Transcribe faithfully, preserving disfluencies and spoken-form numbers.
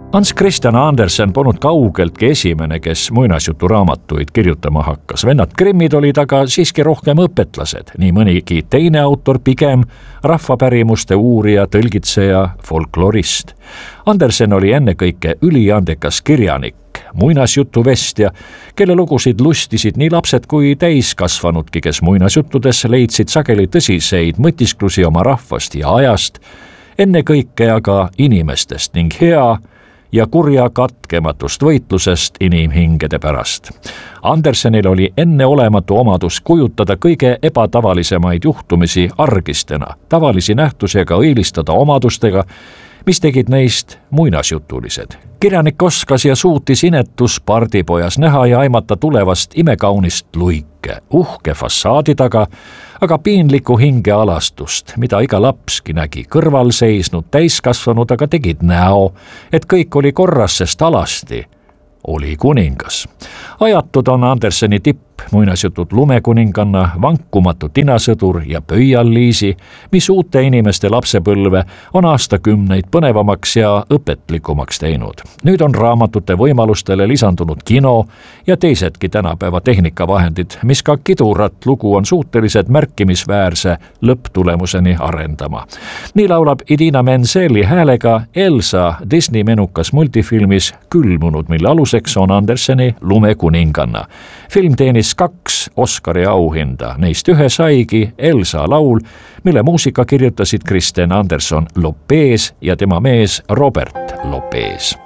Hans Christian Andersen polnud kaugeltki esimene, kes muinasjuturaamatuid kirjutama hakkas. Vennad Grimmid olid aga siiski rohkem õpetlased, nii mõnigi teine autor pigem rahvapärimuste uurija, tõlgitseja, folklorist. Andersen oli ennekõike üliandekas kirjanik, muinasjutuvestja, kelle lugusid lustisid nii lapsed kui täiskasvanudki, kes muinasjuttudes leidsid sageli tõsiseid mõtisklusi oma rahvast ja ajast, ennekõike aga inimestest ning hea ja kurja katkematust võitlusest inimhingede pärast. Andersenil oli enneolematu omadus kujutada kõige ebatavalisemaid juhtumisi argistena, tavalisi nähtusi aga õilistada omadustega, mis tegid neist muinasjutulised. Kirjanik oskas ja suutis inetus pardipojas näha ja aimata tulevast imekaunist luike, uhke fassaadi taga, aga piinliku hingealastust, mida iga lapski nägi kõrval seisnud täiskasvanud, aga tegid näo, et kõik oli korras, sest alasti oli kuningas. Ajatud on Anderseni tipp muinasjutud Lumekuninganna, Vankumatu tinasõdur ja Pöial-Liisi, mis uute inimeste lapsepõlve on aastakümneid põnevamaks ja õpetlikumaks teinud. Nüüd on raamatute võimalustele lisandunud kino ja teisedki tänapäeva tehnikavahendid, mis ka kidurat lugu on suutelised märkimisväärse lõpptulemuseni arendama. Nii laulab Idina Menzelli häälega Elsa Disney menukas multifilmis Külmunud, mille aluseks on Anderseni Lumekuninganna. Film teenis kaks Oscari auhinda, neist ühe saigi Elsa laul, mille muusika kirjutasid Kristen Anderson Lopez ja tema mees Robert Lopez.